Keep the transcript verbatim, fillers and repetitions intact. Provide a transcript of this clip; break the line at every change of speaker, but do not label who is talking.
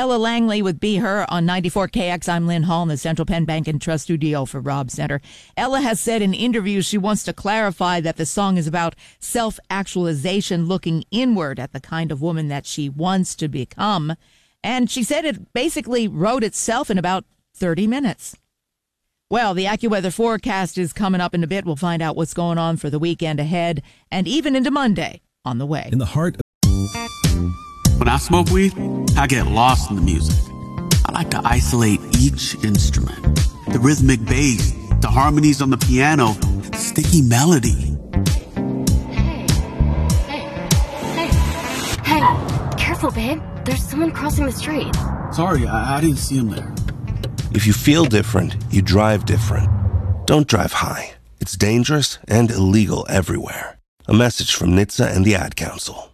Ella Langley with Be Her on ninety-four K X. I'm Lynn Hall in the Central Penn Bank and Trust studio for Rob Center. Ella has said in interviews she wants to clarify that the song is about self-actualization, looking inward at the kind of woman that she wants to become. And she said it basically wrote itself in about thirty minutes. Well, the AccuWeather forecast is coming up in a bit. We'll find out what's going on for the weekend ahead and even into Monday on the way.
In the heart of
When I smoke weed, I get lost in the music. I like to isolate each instrument. The rhythmic bass, the harmonies on the piano, the sticky melody.
Hey, hey, hey, hey, careful, babe. There's someone crossing the street.
Sorry, I, I didn't see him there.
If you feel different, you drive different. Don't drive high. It's dangerous and illegal everywhere. A message from N H T S A and the Ad Council.